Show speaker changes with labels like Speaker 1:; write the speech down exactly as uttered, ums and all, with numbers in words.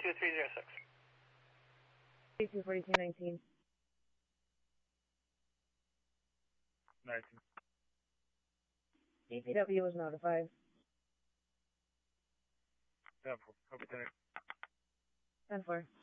Speaker 1: two three zero six.
Speaker 2: two forty-two nineteen.
Speaker 3: nineteen.
Speaker 2: D P W was notified.
Speaker 3: ten four. Copy ten.
Speaker 2: ten four.